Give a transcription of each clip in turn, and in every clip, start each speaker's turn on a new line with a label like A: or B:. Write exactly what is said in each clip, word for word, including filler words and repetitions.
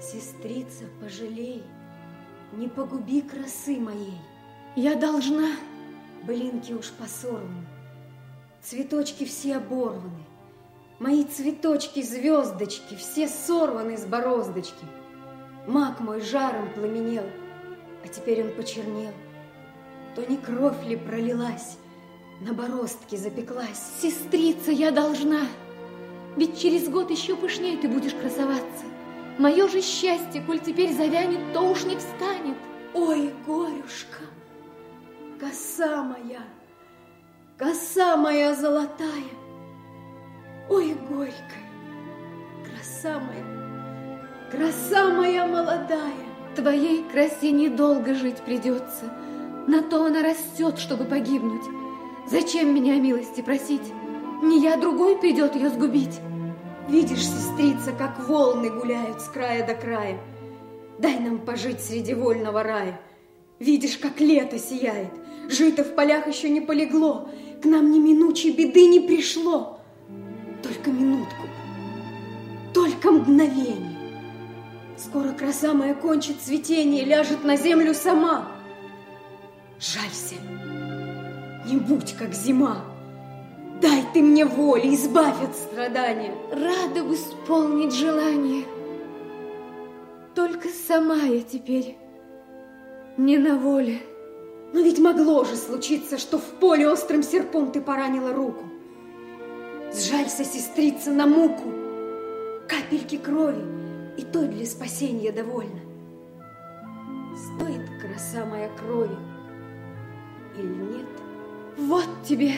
A: Сестрица, пожалей, не погуби красы моей.
B: Я должна.
A: Блинки уж посорваны, цветочки все оборваны. Мои цветочки-звездочки все сорваны с бороздочки. Мак мой жаром пламенел, а теперь он почернел. То не кровь ли пролилась, на бороздке запеклась?
B: Сестрица, я должна. Ведь через год еще пышней ты будешь красоваться. Мое же счастье, коль теперь завянет, то уж не встанет.
A: Ой, горюшка, коса моя, коса моя золотая. Ой, горькая, краса моя, краса моя молодая.
B: Твоей красе недолго жить придется. На то она растет, чтобы погибнуть. Зачем меня о милости просить? Не я, другой придет ее сгубить.
A: Видишь, сестрица, как волны гуляют с края до края. Дай нам пожить среди вольного рая. Видишь, как лето сияет. Жито в полях еще не полегло. К нам ни минучей беды не пришло. Только минутку, только мгновение. Скоро краса моя кончит цветение, ляжет на землю сама. Жалься, не будь как зима. Дай ты мне воли, избавь от страдания.
B: Рада бы исполнить желание. Только сама я теперь не на воле.
A: Но ведь могло же случиться, что в поле острым серпом ты поранила руку. Сжалься, сестрица, на муку. Капельки крови, и той для спасения довольно. Стоит краса моя крови или нет?
B: Вот тебе.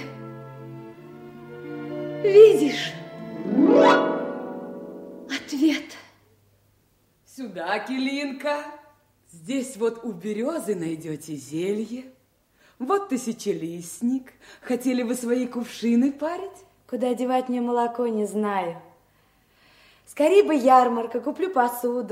B: Видишь? Ответ.
C: Сюда, Килинка. Здесь вот у березы найдете зелье. Вот тысячелистник. Хотели бы свои кувшины парить?
D: Куда девать мне молоко, не знаю. Скорее бы ярмарка, куплю посуду.